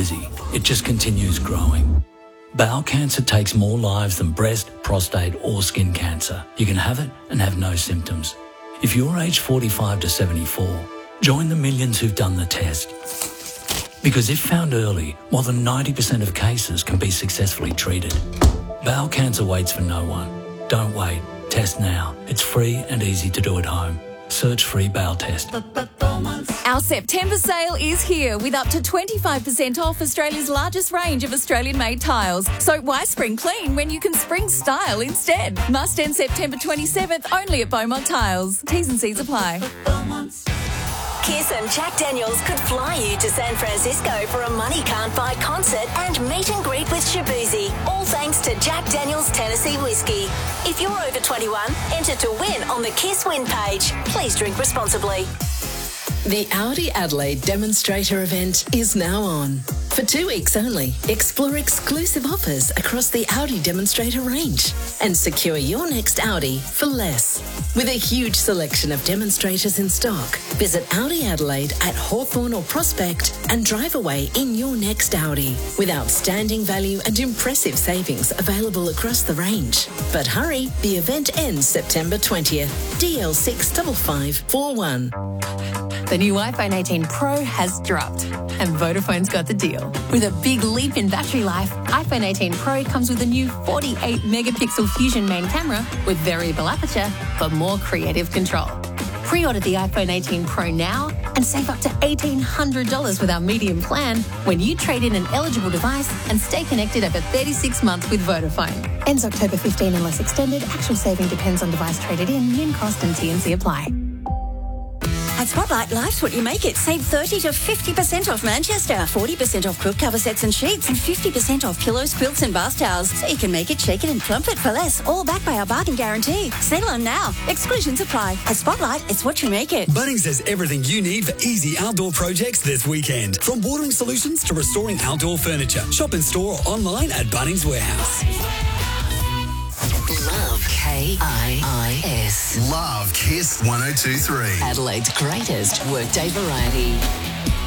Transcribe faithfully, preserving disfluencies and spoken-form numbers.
busy. It just continues growing. Bowel cancer takes more lives than breast, prostate or skin cancer. You can have it and have no symptoms. If you're aged forty-five to seventy-four, join the millions who've done the test. Because if found early, more than ninety percent of cases can be successfully treated. Bowel cancer waits for no one. Don't wait. Test now. It's free and easy to do at home. Search free bowel test. Our September sale is here with up to twenty-five percent off Australia's largest range of Australian-made tiles. So why spring clean when you can spring style instead? Must end September twenty-seventh only at Beaumont Tiles. T's and C's apply. Kiss and Jack Daniels could fly you to San Francisco for a money can't buy concert and meet and greet with Shabuzi, all thanks to Jack Daniels Tennessee Whiskey. If you're over twenty-one, enter to win on the Kiss Win page. Please drink responsibly. The Audi Adelaide demonstrator event is now on. For two weeks only, explore exclusive offers across the Audi demonstrator range and secure your next Audi for less. With a huge selection of demonstrators in stock, visit Audi Adelaide at Hawthorn or Prospect and drive away in your next Audi with outstanding value and impressive savings available across the range. But hurry, the event ends September twentieth. D L six five five four one. The new iPhone eighteen Pro has dropped, and Vodafone's got the deal. With a big leap in battery life, iPhone eighteen Pro comes with a new forty-eight megapixel Fusion main camera with variable aperture for more creative control. Pre-order the iPhone eighteen Pro now and save up to eighteen hundred dollars with our medium plan when you trade in an eligible device and stay connected over thirty-six months with Vodafone. Ends October fifteenth unless extended. Actual saving depends on device traded in. Min cost and T and C apply. At Spotlight, life's what you make it. Save thirty to fifty percent off Manchester, forty percent off quilt cover sets and sheets, and fifty percent off pillows, quilts and bath towels. So you can make it, shake it and plump it for less. All backed by our bargain guarantee. Settle on now. Exclusions apply. At Spotlight, it's what you make it. Bunnings has everything you need for easy outdoor projects this weekend. From watering solutions to restoring outdoor furniture. Shop in store or online at Bunnings Warehouse. Love K I I S. Love Kiss one oh two three. Adelaide's greatest workday variety.